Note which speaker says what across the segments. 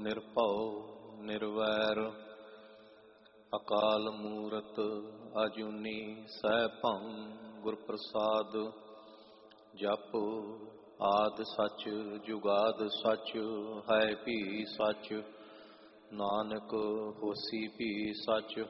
Speaker 1: ਨਿਰਭਉ ਨਿਰਵੈਰ ਅਕਾਲ ਮੂਰਤ ਅਜੂਨੀ ਸੈਭੰ ਗੁਰ ਪ੍ਰਸਾਦ। ਜਪ ਆਦਿ ਸੱਚ ਜੁਗਾਦ ਸੱਚ ਹੈ ਭੀ ਸੱਚ, ਨਾਨਕ ਹੋਸੀ ਭੀ ਸੱਚ।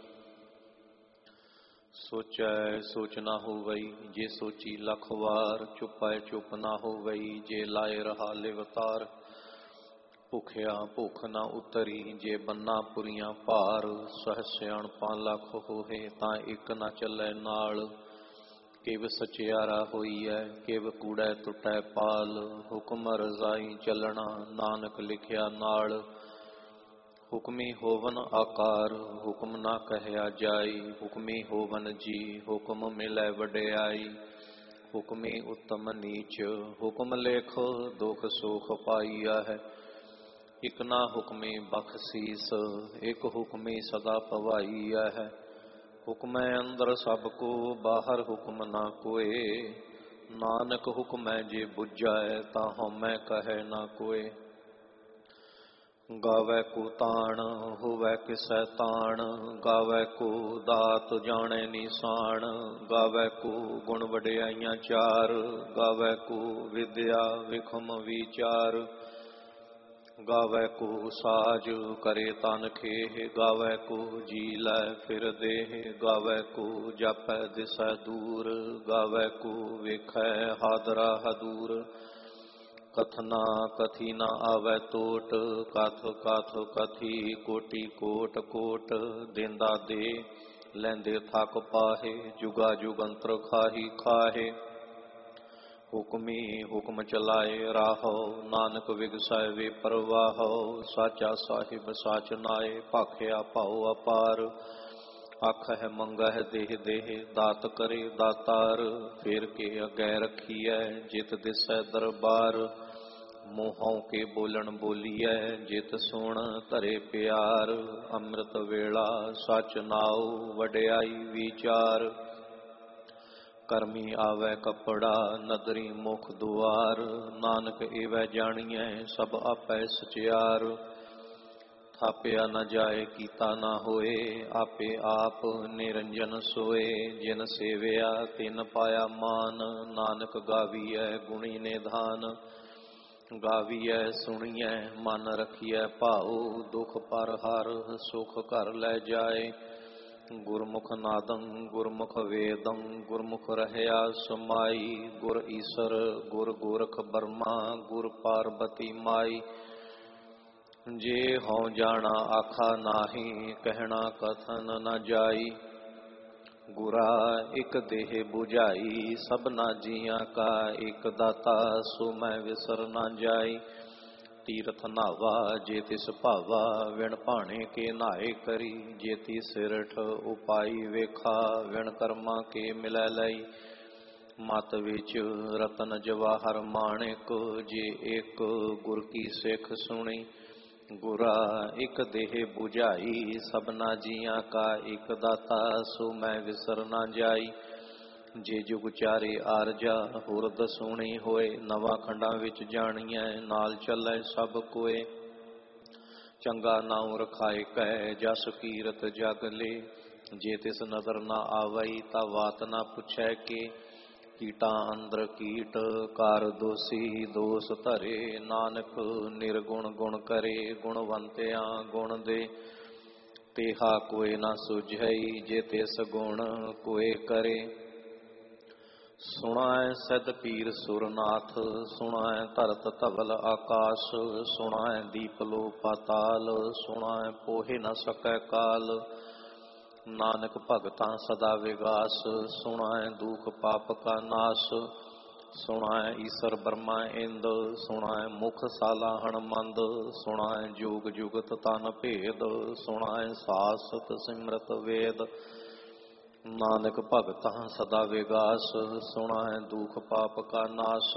Speaker 1: ਸੋਚੈ ਸੋਚ ਨਾ ਹੋਵਈ ਜੇ ਸੋਚੀ ਲੱਖ ਵਾਰ, ਚੁਪੈ ਚੁਪ ਨਾ ਹੋਵਈ ਜੇ ਲਾਏ ਰਹਾ ਲਿਵਤਾਰ। ਭੁਖਿਆ ਭੁੱਖ ਨਾ ਉਤਰੀ ਜੇ ਬੰਨਾ ਪੁਰੀਆਂ ਭਾਰ, ਸਹਿ ਸਿਆਣਪਾਂ ਲੱਖ ਹੋਏ ਤਾਂ ਇੱਕ ਨਾ ਚੱਲੈ ਨਾਲ। ਕਿਵ ਸਚਿਆਰਾ ਹੋਈਐ ਕਿਵ ਕੂੜੈ ਟੁੱਟੈ ਪਾਲ, ਹੁਕਮ ਰਜ਼ਾਈ ਚੱਲਣਾ ਨਾਨਕ ਲਿਖਿਆ ਨਾਲ। ਹੁਕਮੀ ਹੋਵਨ ਆਕਾਰ ਹੁਕਮ ਨਾ ਕਹਿਆ ਜਾਈ, ਹੁਕਮੀ ਹੋਵਨ ਜੀ ਹੁਕਮ ਮਿਲੈ ਵਡਿਆਈ। ਹੁਕਮੀ ਉੱਤਮ ਨੀਚ ਹੁਕਮ ਲੇਖ, ਦੁਖ ਸੁਖ ਪਾਈਆ ਹੈ। ਇਕ ਨਾ ਹੁਕਮੀ ਬਖਸ਼ੀਸ ਇਕ ਹੁਕਮੀ ਸਦਾ ਭਵਾਈਆ ਹੈ। ਹੁਕਮੈ ਅੰਦਰ ਸਭ ਕੋ ਬਾਹਰ ਹੁਕਮ ਨਾ ਕੋਏ, ਨਾਨਕ ਹੁਕਮੈ ਜੇ ਬੁਝੈ ਤਾਂ ਹਉਮੈ ਕਹੈ ਨਾ ਕੋਏ। ਗਾਵੈ ਕੋ ਤਾਣ ਹੋਵੈ ਕਿਸੈ ਤਾਣ, ਗਾਵੈ ਕੋ ਦਾਤ ਜਾਣੈ ਨਿਸ਼ਾਨ। ਗਾਵੈ ਕੋ ਗੁਣ ਵਡਿਆਈਆਂ ਚਾਰ, ਗਾਵੈ ਕੋ ਵਿਦਿਆ ਵਿਖਮ ਵਿਚਾਰ। ਗਾਵੈ ਕੋ ਸਾਜ ਕਰੇ ਤਨ ਖੇਹ, ਗਾਵੈ ਕੋ ਜੀ ਲੈ ਫਿਰ ਦੇਹ। ਗਾਵੈ ਕੋ ਜਾਪੈ ਦਿਸੈ ਦੂਰ, ਗਾਵੈ ਕੋ ਵੇਖੈ ਹਾਦਰਾ ਹਦੂਰ। ਕਥਨਾ ਕਥੀ ਨਾ ਆਵੈ ਟੋਟ, ਕਥ ਕਥ ਕਥੀ ਕੋਟੀ ਕੋਟ ਕੋਟ। ਦੇਂਦਾ ਦੇ ਲੈਂਦੇ ਥਕ ਪਾਹੇ, ਜੁਗਾ ਜੁਗੰਤਰ ਖਾਹੀ ਖਾਹੇ। ਹੁਕਮੀ ਹੁਕਮ ਚਲਾਏ ਰਾਹੋ, ਨਾਨਕ ਵਿਗਸੈ ਵੇ ਪਰਵਾਹੋ। ਸਾਚਾ ਸਾਹਿਬ ਸਾਚ ਨਾਏ, ਭਾਖਿਆ ਭਾਉ ਅਪਾਰ। ਆਖਹਿ ਮੰਗਹਿ ਦੇਹ ਦੇਹ, ਦਾਤ ਕਰੇ ਦਾਤਾਰ। ਫੇਰ ਕੇ ਅਗੈ ਰਖੀਐ ਜਿਤ ਦਿਸੈ ਦਰਬਾਰ। ਮੂੰਹੋਂ ਕੇ ਬੋਲਣ ਬੋਲੀਐ ਜਿਤ ਸੁਣ ਧਰੇ ਪਿਆਰ। ਅੰਮ੍ਰਿਤ ਵੇਲਾ ਸਚ ਨਾਉ ਵਡਿਆਈ ਵਿਚਾਰ। ਕਰਮੀ ਆਵੈ ਕੱਪੜਾ ਨਦਰੀ ਮੁਖ ਦੁਆਰ, ਨਾਨਕ ਏਵੈ ਜਾਣੀਐ ਸਭ ਆਪੈ ਸਚਿਆਰ। ਥਾਪਿਆ ਨਾ ਜਾਏ ਕੀਤਾ ਨਾ ਹੋਏ, ਆਪੇ ਆਪ ਨਿਰੰਜਨ ਸੋਏ। ਜਿਨ ਸੇਵਿਆ ਤਿਨ ਪਾਇਆ ਮਾਨ, ਨਾਨਕ ਗਾਵੀਐ ਗੁਣੀ ਨਿਧਾਨ। ਗਾਵੀਐ ਸੁਣੀਐ ਮਨ ਰਖੀਐ ਭਾਉ, ਦੁਖ ਪਰ ਹਰ ਸੁਖ ਘਰ ਲੈ ਜਾਏ। ਗੁਰਮੁਖ ਨਾਦੰ ਗੁਰਮੁਖ ਵੇਦੰ, ਗੁਰਮੁਖ ਰਹਿਆ ਸਮਾਈ। ਗੁਰ ਈਸਰ ਗੁਰ ਗੋਰਖ ਬਰਮਾ, ਗੁਰ ਪਾਰਬਤੀ ਮਾਈ। ਜੇ ਹਉ ਜਾਣਾ ਆਖਾ ਨਾਹੀ, ਕਹਿਣਾ ਕਥਨ ਨ ਜਾਈ। ਗੁਰਾ ਇਕ ਦੇਹ 부ਝਾਈ, ਸਭਨਾ ਜੀਆਂ ਕਾ ਇਕ ਦਾਤਾ। ਸੋ ਮੈਂ ਵਿਸਰ ਨਾ ਜਾਈ। ਤੀਰਥ ਨਾਵਾ ਜੇ ਤਿਸ ਭਾਵਾ, ਵਿਣ ਭਾਣੇ ਕੇ ਨਾਏ ਕਰੀ। ਜੇਤੀ ਸਿਰਠ ਉਪਾਈ ਵੇਖਾ, ਵਿਣ ਕਰਮਾਂ ਕੇ ਮਿਲੈ ਲਈ। ਮਤ ਵਿੱਚ ਰਤਨ ਜਵਾਹਰ ਮਾਣਿਕ, ਜੇ ਇੱਕ ਗੁਰ ਕੀ ਸਿੱਖ ਸੁਣੀ। ਗੁਰਾ ਇਕ ਦੇਹ 부ਝਾਈ, ਸਭਨਾ ਜੀਆਂ ਕਾ ਇਕ ਦਾਤਾ। ਸੋ ਮੈਂ ਵਿਸਰ ਨਾ ਜਾਈ। ਜੇ ਜੁਗ ਚਾਰੇ ਆਰਜਾ ਹੁਰਦ ਸੁਣੀ ਹੋਏ, ਨਵਾਂ ਖੰਡਾਂ ਵਿੱਚ ਜਾਣੀਐ ਨਾਲ ਚੱਲੈ ਸਭ ਕੋਏ। ਚੰਗਾ ਨਾਉ ਰਖਾਏ ਕੈ ਜਸ ਕੀਰਤ ਜਗ ਲੇ, ਜੇ ਤਿਸ ਨਦਰ ਨਾ ਆਵਈ ਤਾਂ ਬਾਤ ਨਾ ਪੁੱਛੈ ਕੇ। ਕੀਟਾਂ ਅੰਦਰ ਕੀਟ ਕਰ ਦੋਸੀ ਦੋਸ ਧਰੇ, ਨਾਨਕ ਨਿਰਗੁਣ ਗੁਣ ਕਰੇ। ਗੁਣਵੰਤਿਆਂ ਗੁਣ ਦੇ ਤੇਹਾ ਕੋਇ ਨਾ ਸੁਝਈ, ਜੇ ਤਿਸ ਗੁਣ ਕੋਇ ਕਰੇ। ਸੁਣਾਏ ਸਿਧ ਪੀਰ ਸੁਰਨਾਥ, ਸੁਣਾਏ ਧਰਤ ਧਵਲ ਆਕਾਸ਼। ਸੁਣਾਏ ਦੀਪ ਲੋ ਪਾਤਾਲ, ਸੁਣਾਏ ਪੋਹਿ ਨ ਸਕੈ ਕਾਲ। ਨਾਨਕ ਭਗਤਾਂ ਸਦਾ ਵਿਗਾਸ, ਸੁਣਾਏ ਦੁਖ ਪਾਪ ਕਾ ਨਾਸ। ਸੁਣਾਏ ਈਸਰ ਬਰਮਾ ਇੰਦ, ਸੁਣਾਏ ਮੁਖ ਸਾਲਾਹਣ ਮੰਦ। ਸੁਣਾਏ ਜੋਗ ਜੁਗਤ ਤਨ ਭੇਦ, ਸੁਣਾਏ ਸਾਸਤ ਸਿਮਰਤ ਵੇਦ। ਨਾਨਕ ਭਗਤਾਂ ਸਦਾ ਵਿਗਾਸ, ਸੁਣਾਏ ਦੁਖ ਪਾਪ ਕਾ ਨਾਸ।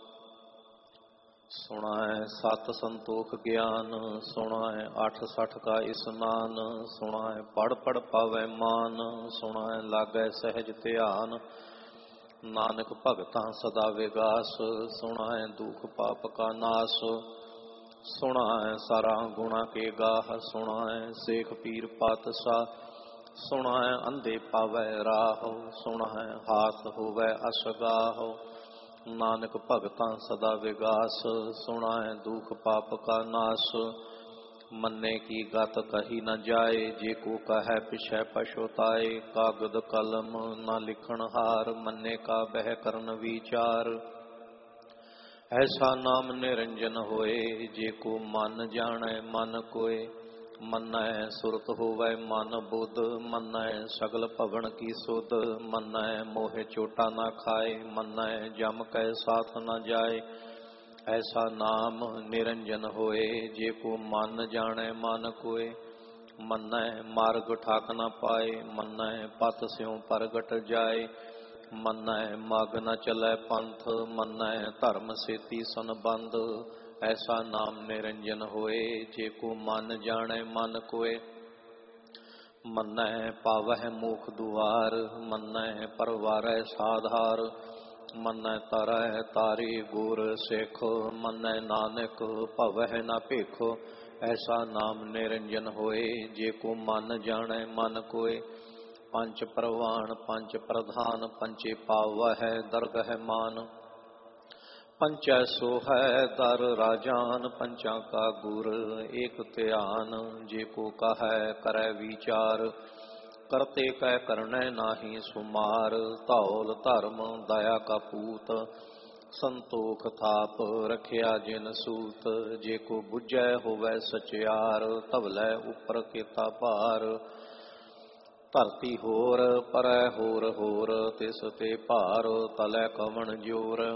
Speaker 1: ਸੁਣਾਏ ਸਤ ਸੰਤੋਖ ਗਿਆਨ, ਸੁਣਾਏ 68 ਕਾ ਇਸਨਾਨ। ਸੁਣਾਏ ਪੜ ਪੜ ਪਾਵੈ ਮਾਨ, ਸੁਣਾਏ ਲਾਗੈ ਸਹਿਜ ਧਿਆਨ। ਨਾਨਕ ਭਗਤਾਂ ਸਦਾ ਵਿਗਾਸ, ਸੁਣਾਏ ਦੁਖ ਪਾਪ ਕਾ ਨਾਸ। ਸੁਣਾ ਹੈ ਸਾਰਾ ਗੁਣਾ ਕੇ ਗਾਹ, ਸੁਣਾ ਹੈ ਸੇਖ ਪੀਰ ਪਾਤਸ਼ਾਹ, ਸੁਣਾ ਹੈ ਅੰਧੇ ਪਾਵੈ ਰਾਹ, ਸੁਣਾ ਹੈ ਹਾਥ ਹੋਵੈ ਅਸਗਾਹ, ਨਾਨਕ ਭਗਤਾਂ ਸਦਾ ਵਿਗਾਸ, ਸੁਣਾ ਹੈ ਦੁਖ ਪਾਪ ਕਾ ਨਾਸ, ਮੰਨੇ ਕੀ ਗਤ ਕਹੀ ਨ ਜਾਏ, ਜੇ ਕੋ ਕਹੈ ਪਿਛੈ ਪਛੁਤਾਏ, ਕਾਗਦ ਕਲਮ ਨ ਲਿਖਣ ਹਾਰ, ਮੰਨੇ ਕਾ ਬਹਿ ਕਰਨ ਵਿਚਾਰ, ਐਸਾ ਨਾਮ ਨਿਰੰਜਨ ਹੋਏ, ਜੇ ਕੋ ਮਨ ਜਾਣੈ ਮਨ ਕੋਏ, ਮੰਨੈ ਸੁਰਤ ਹੋਵੈ ਮਨ ਬੁੱਧ, ਮੰਨੈ ਸਗਲ ਭਵਨ ਕੀ ਸੁਧ, ਮੰਨੈ ਮੋਹਿ ਚੋਟਾ ਨਾ ਖਾਏ, ਮੰਨੈ ਜਮ ਕੈ ਸਾਥ ਨ ਜਾਏ, ਐਸਾ ਨਾਮ ਨਿਰੰਜਨ ਹੋਏ, ਜੇ ਕੋ ਮਨ ਜਾਣੈ ਮਨ ਕੋਏ, ਮੰਨੈ ਮਾਰਗ ਠਾਕ ਨ ਪਾਏ, ਮੰਨੈ ਪਤ ਸਿਉ ਪ੍ਰਗਟ ਜਾਏ, ਮੰਨੈ ਮਗ ਨ ਚਲੈ ਪੰਥ, ਮੰਨੈ ਧਰਮ ਸੇਤੀ ਸੰਬੰਧ, ਐਸਾ ਨਾਮ ਨਿਰੰਜਨ ਹੋਏ, ਜੇ ਕੋ ਮਨ ਜਾਣੈ ਮਨ ਕੋਏ, ਮੰਨੈ ਪਾਵਹਿ ਮੋਖ ਦੁਆਰ, ਮੰਨੈ ਪਰਵਾਰੈ ਸਾਧਾਰ, ਮੰਨੈ ਤਰੈ ਤਾਰੇ ਗੁਰ ਸਿੱਖ, ਮੰਨੈ ਨਾਨਕ ਭਵਹਿ ਨ ਭਿਖ, ਐਸਾ ਨਾਮ ਨਿਰੰਜਨ ਹੋਏ, ਜੇ ਕੋ ਮਨ ਜਾਣੈ ਮਨ ਕੋਏ, ਪੰਚ ਪ੍ਰਵਾਨ ਪੰਚ ਪ੍ਰਧਾਨ, ਪੰਚੇ ਪਾਵਹਿ ਦਰਗਹਿ ਮਾਨ, ਪੰਚੈ ਸੋ ਹੈ ਦਰ ਰਾਜਾਨ, ਪੰਚਾਂ ਕਾ ਗੁਰ ਏਕ ਧਿਆਨ, ਜੇ ਕੋ ਕਹੈ ਕਰੈ ਵਿਚਾਰ, ਕਰਤੇ ਕੈ ਕਰਨੈ ਨਾਹੀ ਸੁਮਾਰ, ਧੌਲ ਧਰਮ ਦਇਆ ਕਾ ਪੂਤ, ਸੰਤੋਖ ਥਾਪ ਰਖਿਆ ਜਿਨ ਸੂਤ, ਜੇ ਕੋ ਬੁਝੈ ਹੋਵੈ ਸਚਿਆਰ, ਧਵਲੈ ਉਪਰ ਕੀਤਾ ਭਾਰ, ਧਰਤੀ ਹੋਰ ਪਰੈ ਹੋਰ ਹੋਰ, ਤਿਸ ਤੇ ਭਾਰ ਤਲੈ ਕਵਣ ਜੋਰ,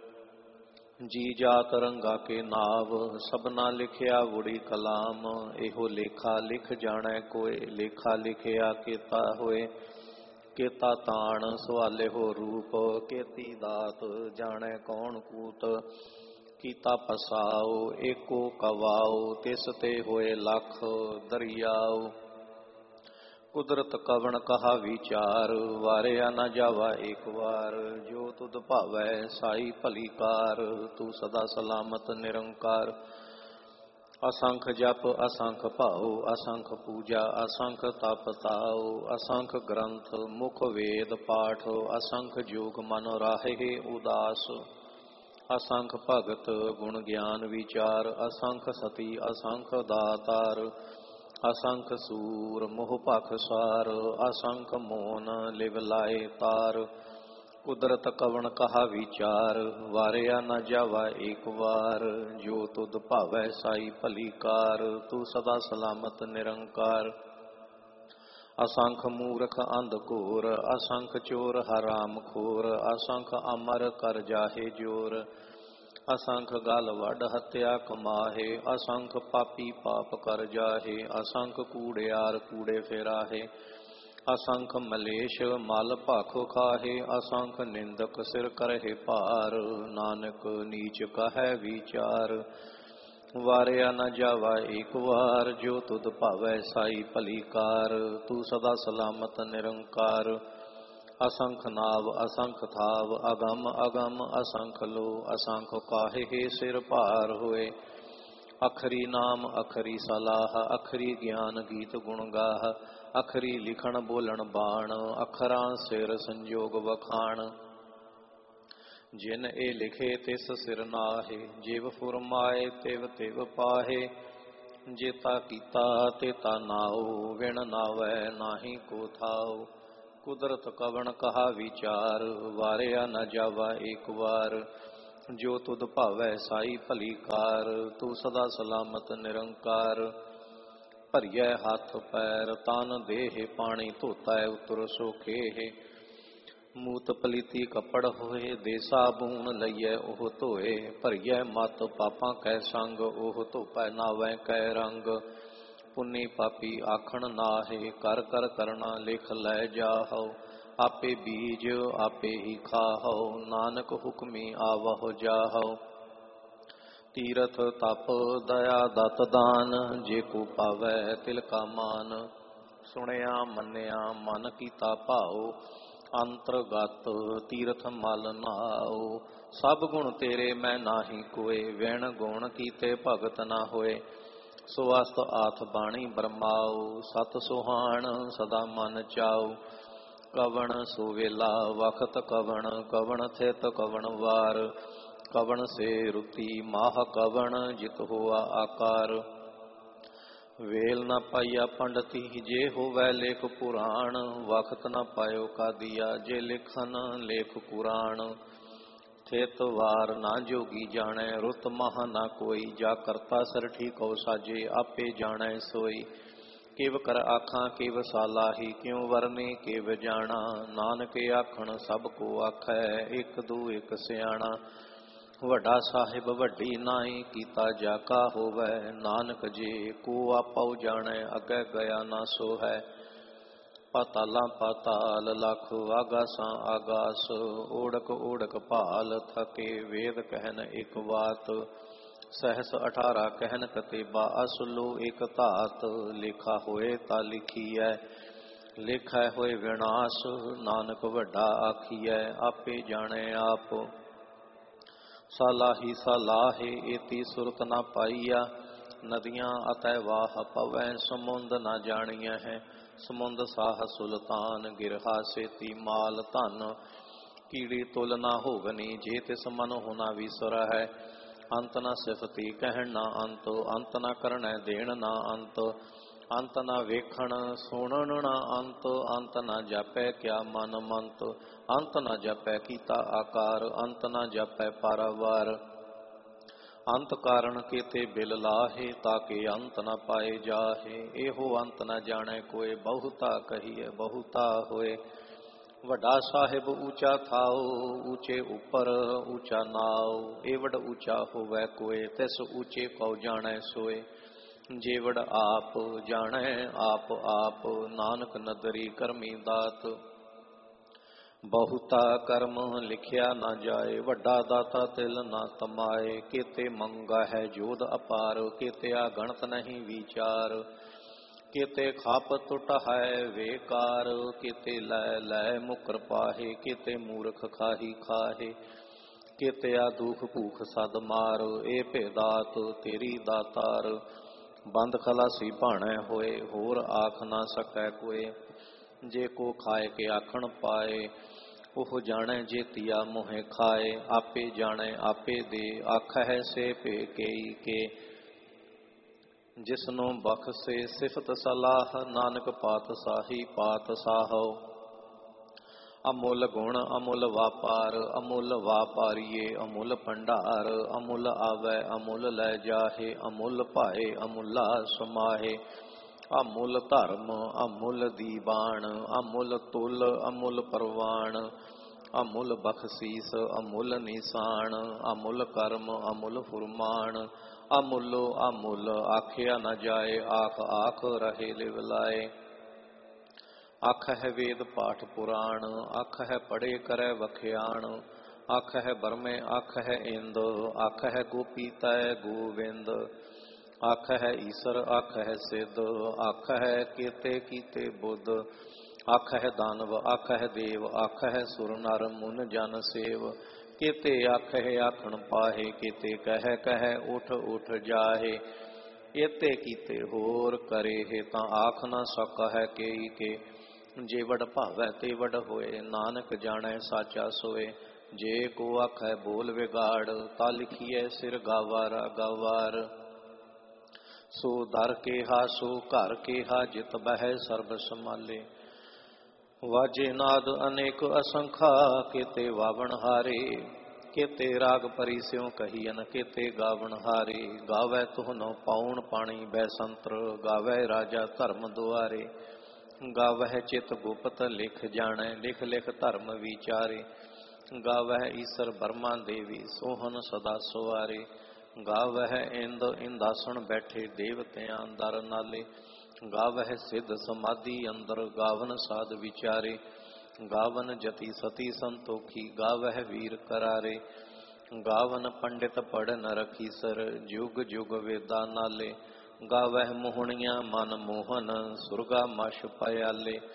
Speaker 1: ਜੀ ਜਾਤ ਰੰਗਾ ਕੇ ਨਾਵ, ਸਭਨਾ ਲਿਖਿਆ ਵੁੜੀ ਕਲਾਮ, ਇਹੋ ਲੇਖਾ ਲਿਖ ਜਾਣੈ ਕੋਏ, ਲੇਖਾ ਲਿਖਿਆ ਕੀਤਾ ਹੋਏ, ਕੀਤਾ ਤਾਣ ਸਵਾਲੇ ਹੋ ਰੂਪ, ਕੀਤੀ ਦਾਤ ਜਾਣੈ ਕੌਣ ਕੂਤ, ਕੀਤਾ ਪਸਾਓ ਏਕੋ ਕਵਾਓ, ਤਿਸ ਤੇ ਹੋਏ ਲਖ ਦਰਿਆਓ, ਕੁਦਰਤ ਕਵਣ ਕਹਾ ਵਿਚਾਰ, ਵਾਰਿਆ ਨ ਜਾਵਾ ਏਕ ਵਾਰ, ਜੋ ਤੁਧ ਭਾਵੈ ਸਾਈ ਭਲੀ ਕਾਰ, ਤੂੰ ਸਦਾ ਸਲਾਮਤ ਨਿਰੰਕਾਰ, ਅਸੰਖ ਜਪ ਅਸੰਖ ਭਾਉ, ਅਸੰਖ ਪੂਜਾ ਅਸੰਖ ਤਪ ਤਾਉ, ਅਸੰਖ ਗ੍ਰੰਥ ਮੁਖ ਵੇਦ ਪਾਠ, ਅਸੰਖ ਜੋਗ ਮਨ ਰਾਹੇ ਉਦਾਸ, ਅਸੰਖ ਭਗਤ ਗੁਣ ਗਿਆਨ ਵਿਚਾਰ, ਅਸੰਖ ਸਤੀ ਅਸੰਖ ਦਾਤਾਰ, ਅਸੰਖ ਸੂਰ ਮੋਹ ਭਖ ਸਾਰ, ਅਸੰਖ ਮੋਨ ਲਿਵ ਲਾਏ ਤਾਰ, ਕੁਦਰਤ ਕਵਣ ਕਹਾ ਵਿਚਾਰ, ਵਾਰਿਆ ਨ ਜਾਵਾ ਏਕ ਵਾਰ, ਜੋ ਤੁਧ ਭਾਵੈ ਸਾਈ ਭਲੀ ਕਾਰ, ਤੂੰ ਸਦਾ ਸਲਾਮਤ ਨਿਰੰਕਾਰ, ਅਸੰਖ ਮੂਰਖ ਅੰਧ ਘੋਰ, ਅਸੰਖ ਚੋਰ ਹਰਾਮ ਖੋਰ, ਅਸੰਖ ਅਮਰ ਕਰ ਜਾਹੇ ਜੋਰ, ਅਸੰਖ ਗਲ ਵੱਡ ਹੱਤਿਆ ਕਮਾਹੇ, ਅਸੰਖ ਪਾਪੀ ਪਾਪ ਕਰ ਜਾਹੇ, ਅਸੰਖ ਕੂੜਿਆਰ ਕੂੜੇ ਫੇਰਾਹੇ, ਅਸੰਖ ਮਲੇਸ਼ ਮਲ ਭਖ ਖਾਹੇ, ਅਸੰਖ ਨਿੰਦਕ ਸਿਰ ਕਰਹਿ ਭਾਰ, ਨਾਨਕ ਨੀਚ ਕਹੈ ਵਿਚਾਰ, ਵਾਰਿਆ ਨ ਜਾਵਾ ਏਕ ਵਾਰ, ਜੋ ਤੁਧ ਭਾਵੈ ਸਾਈ ਭਲੀ ਕਾਰ, ਤੂੰ ਸਦਾ ਸਲਾਮਤ ਨਿਰੰਕਾਰ, ਅਸੰਖ ਨਾਵ ਅਸੰਖ ਥਾਵ, ਅਗਮ ਅਗਮ ਅਸੰਖ ਲੋ, ਅਸੰਖ ਕਾਹੇ ਸਿਰ ਭਾਰ ਹੋਏ, ਅਖਰੀ ਨਾਮ ਅਖਰੀ ਸਲਾਹ, ਅਖਰੀ ਗਿਆਨ ਗੀਤ ਗੁਣ ਗਾਹ, ਅਖਰੀ ਲਿਖਣ ਬੋਲਣ ਬਾਣ, ਅਖਰਾਂ ਸਿਰ ਸੰਜੋਗ ਵਖਾਣ, ਜਿਨ ਇਹ ਲਿਖੇ ਤਿਸ ਸਿਰ ਨਾਹੇ, ਜਿਵ ਫੁਰਮਾਏ ਤਿਵ ਤਿਵ ਪਾਹੇ, ਜੇਤਾ ਕੀਤਾ ਤੇਤਾ ਨਾਉ, ਵਿਣ ਨਾਵੈ ਨਾਹੀ ਕੋ ਥਾਉ, ਕੁਦਰਤ ਕਵਣ ਕਹਾ ਵਿਚਾਰ, ਵਾਰਿਆ ਨ ਜਾਵਾ ਏਕ ਵਾਰ, ਜੋ ਤੁਧ ਭਾਵੈ ਸਾਈ ਭਲੀ ਕਾਰ, ਤੂੰ ਸਦਾ ਸਲਾਮਤ ਨਿਰੰਕਾਰ, ਭਰੀਐ ਹੱਥ ਪੈਰ ਤਨ ਦੇਹ, ਪਾਣੀ ਧੋਤੈ ਉਤਰ ਸੋਖੇ, ਮੂਤ ਪਲੀਤੀ ਕੱਪੜ ਹੋਏ, ਦੇ ਸਾਬੂਨ ਲਈਐ ਉਹ ਧੋਏ, ਭਰੀਐ ਮਤ ਪਾਪਾਂ ਕੈ ਸੰਗ, ਉਹ ਧੋਪੈ ਨਾਵੈ ਕੈ ਰੰਗ, ਪੁੰਨੀ ਪਾਪੀ ਆਖਣ ਨਾਹੇ, ਕਰ ਕਰ ਕਰਨਾ ਲਿਖ ਲੈ ਜਾਹੋ, ਆਪੇ ਬੀਜ ਆਪੇ ਹੀ ਖਾਹੋ, ਨਾਨਕ ਹੁਕਮੀ ਆਵਹੁ ਜਾਹੋ, ਤੀਰਥ ਤਪ ਦਇਆ ਦਤ ਦਾਨ, ਜੇ ਕੋ ਪਾਵੈ ਤਿਲ ਕਾ ਮਾਨ, ਸੁਣਿਆ ਮੰਨਿਆ ਮਨ ਕੀਤਾ ਭਾਉ, ਅੰਤਰਗਤ ਤੀਰਥ ਮਲ ਨਾਉ। ਸਭ ਗੁਣ ਤੇਰੇ ਮੈਂ ਨਾਹੀ ਕੋਏ, ਵਿਣ ਗੁਣ ਕੀਤੇ ਭਗਤ ਨਾ ਹੋਏ। ਸੋ ਅਸਤ ਆਥ ਬਾਣੀ ਬਰਮਾਉ, ਸਤ ਸੁਹਾਣ ਸਦਾ ਮਨ ਚਾਉ। ਕਵਣ ਸੋ ਵੇਲਾ ਵਖਤ ਕਵਣ, ਕਵਣ ਥਿਤ ਕਵਣ ਵਾਰ। ਕਵਣ ਸੇ ਰੁਤੀ ਮਾਹ ਕਵਣ, ਜਿਤ ਹੋਆ ਆਕਾਰ। ਵੇਲ ਨ ਪਾਈਆ ਪੰਡਤੀ, ਜੇ ਹੋਵੈ ਲੇਖ ਪੁਰਾਣ। ਵਖਤ ਨ ਪਾਇਓ ਕਾਦੀਆ, ਜੇ ਲਿਖਨ ਲੇਖ ਕੁਰਾਨ। ਥਿਤ ਵਾਰ ਨਾ ਜੋਗੀ ਜਾਣੈ, ਰੁਤ ਮਹ ਨਾ ਕੋਈ। ਜਾ ਕਰਤਾ ਸਿਰ ਠੀਕਉ ਸਾਜੇ, ਆਪੇ ਜਾਣੈ ਸੋਈ। ਕਿਵ ਕਰ ਆਖਾਂ ਕਿਵ ਸਾਲਾਹੀ, ਕਿਉ ਵਰਨੇ ਕਿਵ ਜਾਣਾ। ਨਾਨਕ ਆਖਣ ਸਭ ਕੋ ਆਖੈ, ਇਕ ਦੂ ਇਕ ਸਿਆਣਾ। ਵੱਡਾ ਸਾਹਿਬ ਵੱਡੀ ਨਾਈ, ਕੀਤਾ ਜਾ ਕਾ ਹੋਵੈ। ਨਾਨਕ ਜੇ ਕੋ ਆਪਉ ਜਾਣੈ, ਅੱਗੇ ਗਿਆ ਨਾ ਸੋ ਹੈ। ਪਾਤਾਲਾਂ ਪਾਤਾਲ ਲਖ, ਆਗਾਸਾਂ ਆਗਾਸ। ਓੜਕ ਓੜਕ ਭਾਲ ਥਕੇ, ਵੇਦ ਕਹਿਨ ਇਕ ਬਾਤ। ਸਹਸ 18 ਕਹਿਨ ਕਤੇਬਾ, ਅਸਲੋ ਇਕ ਧਾਤ। ਲੇਖਾ ਹੋਏ ਤਾ ਲਿਖੀਐ, ਲੇਖਾ ਹੋਏ ਵਿਨਾਸ਼। ਨਾਨਕ ਵੱਡਾ ਆਖੀਐ, ਆਪੇ ਜਾਣੈ ਆਪ। ਸਾਲਾਹੀ ਸਾਲਾਹੇ, ਏਤੀ ਸੁਰਤ ਨਾ ਪਾਈਆ। ਨਦੀਆਂ ਅਤੈ ਵਾਹ ਪਵੈ, ਸਮੁੰਦ ਨਾ ਜਾਣੀਐ ਹੈ। ਸਮੁੰਦ ਸਾਹ ਸੁਲਤਾਨ, ਗਿਰਹਾ ਸੇਤੀ ਮਾਲ ਧਨ। ਕੀੜੀ ਤੁਲ ਨਾ ਹੋਵਨੀ, ਜੇ ਤਿਸ ਮਨ ਹੋਣਾ ਵਿਸਰ ਹੈ। ਅੰਤ ਨਾ ਸਿਫਤੀ ਕਹਿਣ ਨਾ ਅੰਤ, ਅੰਤ ਨਾ ਕਰਣੈ ਦੇਣ ਨਾ ਅੰਤ। ਅੰਤ ਨਾ ਵੇਖਣ ਸੁਣਨ ਨਾ ਅੰਤ, ਅੰਤ ਨਾ ਜਾਪੈ ਕਿਆ ਮਨ ਮੰਤ। ਅੰਤ ਨਾ ਜਾਪੈ ਕੀਤਾ ਆਕਾਰ, ਅੰਤ ਨਾ ਜਾਪੈ ਪਾਰਾਵਾਰ। ਅੰਤ ਕਾਰਨ ਕੇਤੇ ਬਿਲ ਲਾਹੇ, ਤਾਕੇ ਅੰਤ ਨਾ ਪਾਏ ਜਾਹੇ। ਇਹੋ ਅੰਤ ਨਾ ਜਾਣੈ ਕੋਏ, ਬਹੁਤਾ ਕਹੀਏ ਬਹੁਤਾ ਹੋਏ। ਵੱਡਾ ਸਾਹਿਬ ਊਚਾ ਥਾਉ, ਊਚੇ ਉੱਪਰ ਊਚਾ ਨਾਉ। ਏਵੜ ਊਚਾ ਹੋਵੈ ਕੋਏ, ਤਿਸ ਊਚੇ ਕਉ ਜਾਣੈ ਸੋਏ। ਜੇਵੜ ਆਪ ਜਾਣੈ ਆਪ ਆਪ, ਨਾਨਕ ਨਦਰੀ ਕਰਮੀ ਦਾਤ। ਬਹੁਤਾ ਕਰਮ ਲਿਖਿਆ ਨਾ ਜਾਏ, ਵੱਡਾ ਦਾਤਾ ਤਿਲ ਨਾ ਤਮਾਏ। ਕੇਤੇ ਮੰਗਾ ਹੈ ਜੋਧ ਅਪਾਰ, ਕੇਤੇ ਆ ਗਣਤ ਨਹੀਂ ਵਿਚਾਰ। ਕੇਤੇ ਖਾਪ ਟੁੱਟ ਹੈ ਵੇਕਾਰ, ਕੇਤੇ ਲੈ ਲੈ ਮੁਕਰ ਪਾਹੇ। ਕੇਤੇ ਮੂਰਖ ਖਾਹੀ ਖਾਹੇ, ਕੇਤੇ ਆ ਦੁਖ ਭੂਖ ਸਦ ਮਾਰ। ਇਹ ਭੇਦਾਤ ਤੇਰੀ ਦਾਤਾਰ, ਬੰਦ ਖਲਾਸੀ ਭਾਣੈ ਹੋਏ। ਹੋਰ ਆਖ ਨਾ ਸਕੈ ਕੋਏ, ਜੇ ਕੋ ਖਾਏ ਕੇ ਆਖਣ ਪਾਏ। ਉਹ ਜਾਣੈ ਜੇਤੀਆ ਮੋਹਿ ਖਾਏ, ਆਪੇ ਜਾਣੈ ਆਪੇ ਦੇ। ਆਖੈ ਸੇ ਭੇ ਕੇਈ ਕੇ, ਜਿਸਨੂੰ ਬਖਸ਼ੇ ਸਿਫਤ ਸਲਾਹ। ਨਾਨਕ ਪਾਤਸ਼ਾਹੀ ਪਾਤਸ਼ਾਹੋ, ਅਮੁੱਲ ਗੁਣ ਅਮੁੱਲ ਵਾਪਾਰ। ਅਮੁੱਲ ਵਾਪਾਰੀਏ ਅਮੁੱਲ ਭੰਡਾਰ, ਅਮੁੱਲ ਆਵੈ ਅਮੁੱਲ ਲੈ ਜਾਹੇ। ਅਮੁੱਲ ਭਾਏ ਅਮੁੱਲਾ ਸਮਾਹੇ। ਅਮੁੱਲ ਧਰਮ ਅਮੁੱਲ ਦੀਵਾਨ, ਅਮੁੱਲ ਤੁਲ ਅਮੁੱਲ ਪ੍ਰਵਾਨ। ਅਮੁੱਲ ਬਖਸ਼ੀਸ ਅਮੁੱਲ ਨਿਸ਼ਾਨ, ਅਮੁੱਲ ਕਰਮ ਅਮੁੱਲ ਫੁਰਮਾਨ। ਅਮੁੱਲੋ ਅਮੁੱਲ ਆਖਿਆ ਨਾ ਜਾਏ, ਆਖ ਆਖ ਰਹੇ ਲਿਵ ਲਾਏ। ਅੱਖ ਹੈ ਵੇਦ ਪਾਠ ਪੁਰਾਣ, ਅੱਖ ਹੈ ਪੜੇ ਕਰੈ ਵਖਿਆਣ। ਅੱਖ ਹੈ ਬਰਮੇ ਅੱਖ ਹੈ ਇੰਦ, ਅੱਖ ਹੈ ਗੋਪੀ ਤੈ ਗੋਵਿੰਦ। ਅੱਖ ਹੈ ਈਸਰ ਅੱਖ ਹੈ ਸਿੱਧ, ਅੱਖ ਹੈ ਕੇਤੇ ਕੀਤੇ ਬੁੱਧ। ਅੱਖ ਹੈ ਦਾਨਵ ਅੱਖ ਹੈ ਦੇਵ, ਅੱਖ ਹੈ ਸੁਰ ਨਰ ਮੁਨ ਜਨ ਸੇਵ। ਕੇਤੇ ਅੱਖ ਹੈ ਆਖਣ ਪਾਹੇ, ਕੇਤੇ ਕਹਿ ਕਹਿ ਉਠ ਉਠ ਜਾਹੇ। ਏਤੇ ਕੀਤੇ ਹੋਰ ਕਰੇ ਤਾਂ ਆਖ ਨਾ ਸਕੈ ਕੇਈ ਕੇ। ਜੇ ਵਡ ਭਾਵੈ ਤੇ ਵਡ ਹੋਏ, ਨਾਨਕ ਜਾਣੈ ਸਾਚਾ ਸੋਏ। ਜੇ ਕੋ ਆਖੈ ਬੋਲ ਵਿਗਾੜ, ਤਾ ਲਿਖੀਐ ਸਿਰ ਗਾਵਾਰਾ ਗਾਵਾਰ। ਸੋ ਦਰ ਕੇਹਾ ਸੋ ਘਰ ਕੇਹਾ, ਜਿਤ ਬਹਿ ਸਰਬ ਸੰਭਾਲੇ। ਵਾਜੇ ਨਾਦ ਅਨੇਕ ਅਸੰਖਾ, ਕੇਤੇ ਵਾਵਣ ਹਾਰੇ। ਕੇਤੇ ਰਾਗ ਪਰੀ ਸਿਉ ਕਹੀਐਨ, ਕੇਤੇ ਗਾਵਣ ਹਾਰੇ। ਗਾਵੈ ਤੁਹਨੋ ਪਾਉਣ ਪਾਣੀ ਬੈਸੰਤਰ, ਗਾਵੈ ਰਾਜਾ ਧਰਮ ਦੁਆਰੇ। ਗਾਵਹਿ ਚਿਤ ਗੁਪਤ ਲਿਖ ਜਾਣੈ, ਲਿਖ ਲਿਖ ਧਰਮ ਵਿਚਾਰੇ। ਗਾਵਹਿ ਈਸਰ ਬਰਮਾ ਦੇਵੀ, ਸੋਹਨ ਸਦਾ ਸੁਆਰੇ। ਗਾਵਹਿ ਇੰਦ ਇੰਦਾਸਣ ਬੈਠੇ, ਦੇਵਤਿਆਂ ਦਰ ਨਾਲੇ। ਗਾਵਹਿ ਸਿੱਧ ਸਮਾਧੀ ਅੰਦਰ, ਗਾਵਨ ਸਾਧ ਵਿਚਾਰੇ। ਗਾਵਨ ਜਤੀ ਸਤੀ ਸੰਤੋਖੀ, ਗਾਵਹਿ ਵੀਰ ਕਰਾਰੇ। ਗਾਵਨ ਪੰਡਿਤ ਪੜਨ ਰਖੀਸਰ, ਜੁਗ ਜੁਗ ਵੇਦਾ ਨਾਲੇ। ਗਾਵਹਿ ਮੋਹਣੀਆਂ ਮਨ ਮੋਹਨ, ਸੁਰਗਾ ਮਛ ਪਿਆਲੇ।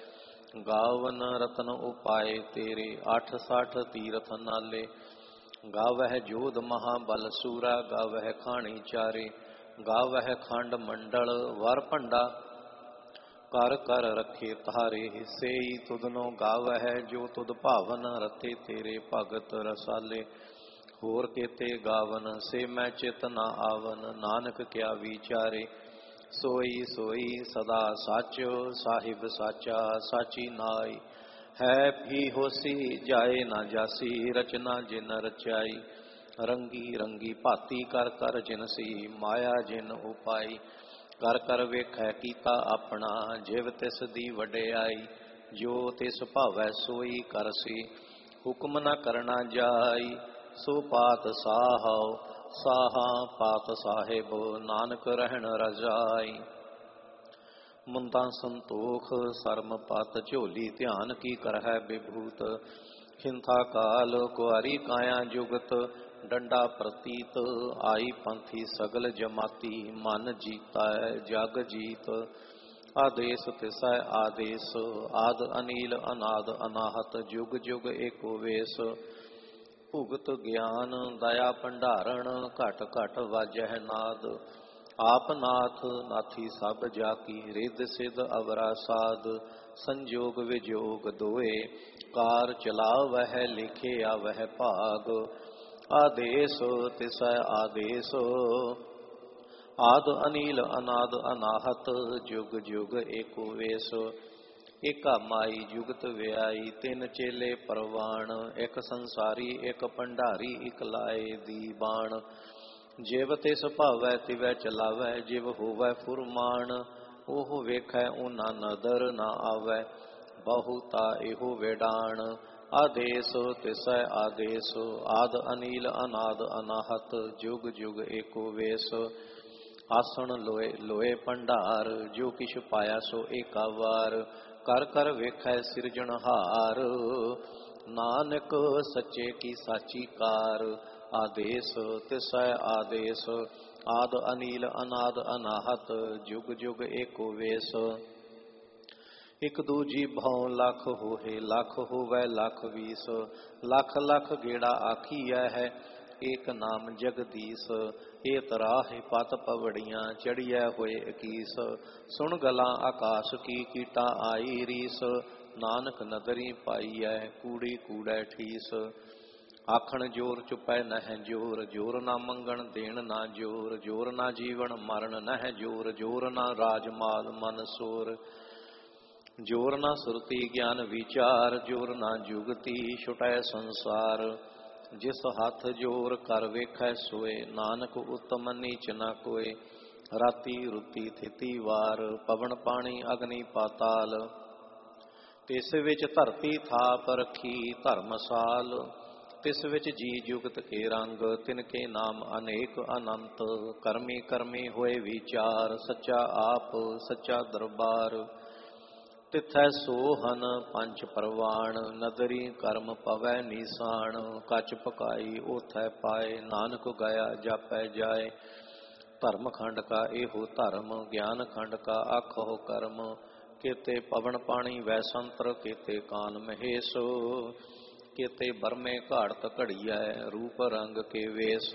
Speaker 1: ਗਾਵਨ ਰਤਨ ਉਪਾਏ ਤੇਰੇ 68 ਤੀਰਥ ਨਾਲੇ। ਗਾਵਹਿ ਜੋਧ ਮਹਾਬਲ ਸੂਰਾ ਗਾਵਹਿ ਖਾਣੀ ਚਾਰੇ। ਗਾਵਹਿ ਖੰਡ ਮੰਡਲ ਵਰ ਭੰਡਾ ਕਰ ਕਰ ਰੱਖੇ ਤਾਰੇ। ਸੇਈ ਤੁਧਨੋ ਗਾਵਹਿ ਜੋ ਤੁਧ ਭਾਵਨ ਰਤੇ ਤੇਰੇ ਭਗਤ ਰਸਾਲੇ। ਹੋਰ ਕੇਤੇ ਗਾਵਨ ਸੇ ਮੈਂ ਚਿਤ ਨਾ ਆਵਨ ਨਾਨਕ ਕਿਆ ਵਿਚਾਰੇ। ਸੋਈ ਸੋਈ ਸਦਾ ਸੱਚ ਸਾਹਿਬ ਸਾਚਾ ਸਾਚੀ ਨਾਈ। ਹੈ ਵੀ ਹੋਸੀ ਜਾਏ ਨਾ ਜਾਸੀ ਰਚਨਾ ਜਿਨ ਰਚਾਈ। ਰੰਗੀ ਰੰਗੀ ਭਾਤੀ ਕਰ ਕਰ ਜਿਨਸੀ ਮਾਇਆ ਜਿਨ ਉਪਾਈ। ਕਰ ਕਰ ਵੇਖੈ ਕੀਤਾ ਆਪਣਾ ਜਿਵ ਤਿਸ ਦੀ ਵਡਿਆਈ। ਜੋ ਤਿਸ ਭਾਵੈ ਸੋਈ ਕਰਸੀ ਹੁਕਮ ਨਾ ਕਰਨਾ ਜਾਈ। ਸੋ ਪਾਤ ਸਾਹਉ ਸਾਹਾ ਪਾਤ ਸਾਹਿਬ ਨਾਨਕ ਰਹਿਣ ਰਜਾਈ। ਮੁੰਦਾਂ ਸੰਤੋਖ ਸਰਮ ਪਤ ਝੋਲੀ ਧਿਆਨ ਕੀ ਕਰਹਿ ਬਿਭੂਤ। ਖਿੰਥਾ ਕਾਲ ਕੁਆਰੀ ਕਾਇਆ ਜੁਗਤ ਡੰਡਾ ਪ੍ਰਤੀਤ। ਆਈ ਪੰਥੀ ਸਗਲ ਜਮਾਤੀ ਮਨ ਜੀਤਾ ਜਗ ਜੀਤ। ਆਦੇਸ ਤਿਸੈ ਆਦੇਸ ਆਦ ਅਨੀਲ ਅਨਾਦ ਅਨਾਹਤ ਜੁਗ ਜੁਗ ਏਕੋ ਵੇਸ। ਭੁਗਤ ਗਿਆਨ ਦਇਆ ਭੰਡਾਰਣ ਘਟ ਘਟ ਵਾਜਹਿ ਨਾਦ। ਆਪ ਨਾਥ ਨਾਥੀ ਸਭ ਜਾ ਕੀ ਰਿੱਧ ਸਿੱਧ ਅਵਰਾ ਸਾਧ। ਸੰਜੋਗ ਵਿਜੋਗ ਦੋਏ ਕਾਰ ਚਲਾਵਹਿ ਲਿਖੇ ਆਵਹਿ ਭਾਗ। ਆਦੇਸ ਤਿਸੈ ਆਦੇਸ ਆਦ ਅਨੀਲ ਅਨਾਦ ਅਨਾਹਤ ਜੁਗ ਜੁਗ ਏਕੋ ਵੇਸ। ਏਕਾ ਮਾਈ ਜੁਗਤ ਵਿਆਈ ਤਿੰਨ ਚੇਲੇ ਪਰਵਾਣ। ਇੱਕ ਸੰਸਾਰੀ ਇੱਕ ਭੰਡਾਰੀ ਇੱਕ ਲਾਏ ਦੀ ਬਾਣ। ਜਿਵ ਤਿਸ ਭਾਵੈ ਤਿਵੈ ਚਲਾਵੈ ਜਿਵ ਹੋਵੈ ਫੁਰਮਾਨ। ਉਹ ਵੇਖੈ ਉਹਨਾਂ ਨਦਰ ਨਾ ਆਵੈ ਬਹੁਤਾ ਇਹੋ ਵੇਡਾਣ। ਆਦੇਸ ਤਿਸੈ ਆਦੇਸ ਆਦ ਅਨੀਲ ਅਨਾਦ ਅਨਾਹਤ ਜੁਗ ਜੁਗ ਏਕੋ ਵੇਸ। ਆਸਣ ਲੋਏ ਲੋਏ ਭੰਡਾਰ ਜੋ ਕਿਛ ਪਾਇਆ ਸੋ ਏਕਾ ਵਾਰ। ਕਰ ਕਰ ਵੇਖੈ ਸਿਰਜਣਹਾਰ ਨਾਨਕ ਸੱਚੇ ਕੀ ਸਾਚੀ ਕਾਰ। ਆਦੇਸ ਤਿਸੈ ਆਦੇਸ ਆਦ ਅਨੀਲ ਅਨਾਦ ਅਨਾਹਤ ਜੁਗ ਜੁਗ ਏਕੋ ਵੇਸ। ਇਕ ਦੂਜੀ ਭਉ ਲੱਖ ਹੋਏ ਲੱਖ ਹੋਵੈ ਲੱਖ ਵੀਸ। ਲੱਖ ਲੱਖ ਗੇੜਾ ਆਖੀਐ ਹੈ ਏਕ ਨਾਮ ਜਗਦੀਸ। ਇਹ ਤਰਾਹਿ ਪਤ ਪਵੜੀਆਂ ਚੜੀਐ ਹੋਏ ਇਕੀਸ। ਸੁਣ ਗਲਾਂ ਆਕਾਸ਼ ਕੀ ਕੀਟਾ ਆਈ ਰੀਸ। ਨਾਨਕ ਨਦਰੀ ਪਾਈਐ ਕੂੜੀ ਕੂੜੈ ਠੀਸ। ਆਖਣ ਜੋਰ ਚੁਪੈ ਨਹਿ ਜੋਰ ਜੋਰ ਨਾ ਮੰਗਣ ਦੇਣ ਨਾ ਜੋਰ। ਜੋਰ ਨਾ ਜੀਵਨ ਮਰਨ ਨਹਿ ਜੋਰ ਜੋਰ ਨਾ ਰਾਜ ਮਾਲ ਮਨ ਸੋਰ। ਜੋਰ ਨਾ ਸੁਰਤੀ ਗਿਆਨ ਵਿਚਾਰ ਜੋਰ ਨਾ ਜੁਗਤੀ ਛੁਟੈ ਸੰਸਾਰ। ਜਿਸ ਹੱਥ ਜੋਰ ਕਰ ਵੇਖੈ ਸੋਏ ਨਾਨਕ ਉਤਮ ਨੀਚ ਨਾ ਕੋਏ। ਰਾਤੀ ਰੁੱਤੀ ਥਿਤੀ ਵਾਰ ਪਵਨ ਪਾਣੀ ਅਗਨੀ ਪਾਤਾਲ। ਤਿਸ ਵਿੱਚ ਧਰਤੀ ਥਾਪ ਰੱਖੀ ਧਰਮਸਾਲ। ਤਿਸ ਵਿੱਚ ਜੀ ਜੁਗਤ ਕੇ ਰੰਗ ਤਿਨਕੇ ਨਾਮ ਅਨੇਕ ਅਨੰਤ। ਕਰਮੀ ਕਰਮੀ ਹੋਏ ਵਿਚਾਰ ਸੱਚਾ ਆਪ ਸੱਚਾ ਦਰਬਾਰ। ਤਿਥੈ ਸੋਹਨ ਪੰਚ ਪਰਵਾਣ ਨਦਰੀ ਕਰਮ ਪਵੈ ਨੀਸਾਨ। ਕੱਚ ਪਕਾਈ ਓਥੈ ਪਾਏ ਨਾਨਕ ਗਿਆ ਜਾਪੈ ਜਾਏ। ਧਰਮ ਖੰਡ ਕਾ ਇਹੋ ਧਰਮ ਗਿਆਨ ਖੰਡ ਕਾ ਆਖੋ ਕਰਮ। ਕੇਤੇ ਪਵਨ ਪਾਣੀ ਵੈ ਸੰਤਰ ਕੇਤੇ ਕਾਨ ਮਹੇਸ਼। ਕੇਤੇ ਬਰਮੇ ਘਾੜਤ ਘੜੀਐ ਰੂਪ ਰੰਗ ਕੇ ਵੇਸ।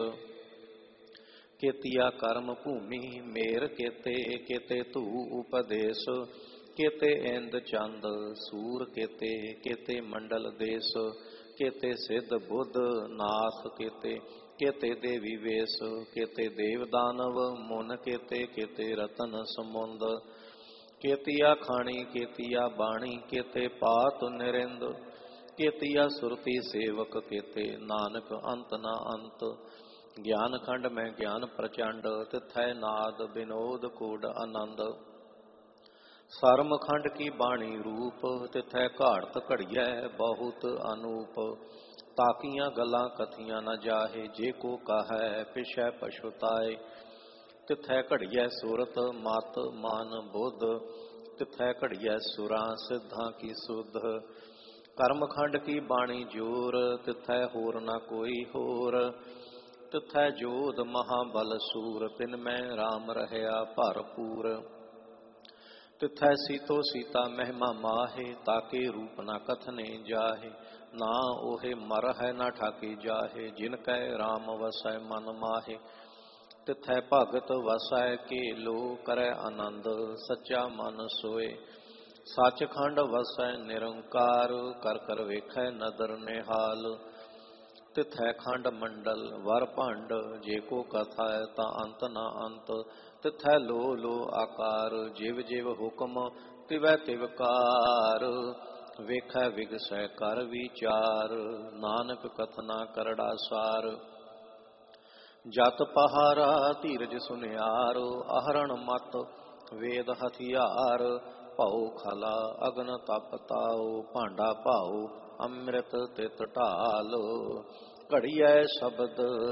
Speaker 1: ਕੇਤੀਆ ਕਰਮ ਭੂਮੀ ਮੇਰ ਕੇਤੇ ਕੇਤੇ ਧੂ ਉਪਦੇਸ਼। ਕੇਤੇ ਇੰਦ ਚੰਦ ਸੂਰ ਕੇਤੇ ਕੇਤੇ ਮੰਡਲ ਦੇਸ। ਕੇਤੇ ਸਿੱਧ ਬੁੱਧ ਨਾਥ ਕੇਤੇ ਕੇਤੇ ਦੇਵੀ ਵੇਸ। ਕੇਤੇ ਦੇਵ ਦਾਨਵ ਮੁਨ ਕੇਤੇ ਕੇਤੇ ਰਤਨ ਸਮੁੰਦ। ਕੇਤੀਆ ਖਾਣੀ ਕੇਤੀਆ ਬਾਣੀ ਕੇਤੇ ਪਾਤ ਨਿਰਿੰਦ। ਕੇਤੀਆ ਸੁਰਤੀ ਸੇਵਕ ਕੇਤੇ ਨਾਨਕ ਅੰਤ ਨਾ ਅੰਤ। ਗਿਆਨ ਖੰਡ ਮੈਂ ਗਿਆਨ ਪ੍ਰਚੰਡ ਤਿਥੈ ਨਾਦ ਬਿਨੋਦ ਕੂੜ ਆਨੰਦ। ਸਰਮ ਖੰਡ ਕੀ ਬਾਣੀ ਰੂਪ ਤਿਥੈ ਘਾੜਤ ਘੜੀਐ ਬਹੁਤ ਅਨੂਪ। ਤਾਕੀਆਂ ਗੱਲਾਂ ਕਥੀਆਂ ਨ ਜਾਹੇ ਜੇ ਕੋ ਕਹੈ ਪਿਛੈ ਪਛੁਤਾਏ। ਤਿਥੈ ਘੜੀਐ ਸੁਰਤ ਮਤ ਮਨ ਬੁੱਧ। ਤਿਥੈ ਘੜੀਐ ਸੁਰਾਂ ਸਿੱਧਾਂ ਕੀ ਸੁਧ। ਕਰਮ ਖੰਡ ਕੀ ਬਾਣੀ ਜੋਰ ਤਿਥੈ ਹੋਰ ਨ ਕੋਈ ਹੋਰ। ਤਿਥੈ ਜੋਧ ਮਹਾਬਲ ਸੂਰ ਤਿਨ ਮੈਂ ਰਾਮ ਰਹਿਆ ਭਰਪੂਰ। ਤਿਥੈ ਸੀਤੋ ਸੀਤਾ ਮਹਿਮਾ ਮਾਹੇ, ਤਾਕੇ ਰੂਪ ਨਾ ਕਥਨੇ ਜਾਹੇ। ਨਾ ਉਹੇ ਮਰ ਹੈ ਨਾ ਠਾਕੇ ਜਾਹੇ, ਜਿਨ ਕੈ ਰਾਮ ਵਸੈ ਮਨ ਮਾਹੇ। ਤਿਥੈ ਭਗਤ ਵਸੈ ਕੇਲੋ, ਕਰੈ ਆਨੰਦ ਸੱਚਾ ਮਨ ਸੋਏ। ਸੱਚਖੰਡ ਵਸੈ ਨਿਰੰਕਾਰ, ਕਰ ਕਰ ਵੇਖੈ ਨਦਰ ਨਿਹਾਲ। ਤਿਥੈ ਖੰਡ ਮੰਡਲ ਵਰ ਭੰਡ, ਜੇ ਕੋ ਕਥਾ ਤਾਂ ਅੰਤ ਨਾ ਅੰਤ। ਤਿਥੈ ਲੋ ਲੋ ਆਕਾਰ, ਜਿਵ ਜਿਵ ਹੁਕਮ ਤਿਵੈ ਤਿਵ ਕਾਰ। ਵੇਖੈ ਵਿਗਸੈ ਕਰ ਵਿਚਾਰ, ਨਾਨਕ ਕਥਨਾ ਕਰੜਾ ਸਾਰ। ਜਤ ਪਹਾਰਾ ਧੀਰਜ ਸੁਨਿਆਰ, ਆਹਰਣ ਮਤ ਵੇਦ ਹਥਿਆਰ। ਭਉ ਖਲਾ ਅਗਨ ਤਪ ਤਾਉ, ਭਾਂਡਾ ਭਾਉ ਅੰਮ੍ਰਿਤ ਤਿਤ ਢਾਲ। ਘੜੀਐ ਸ਼ਬਦ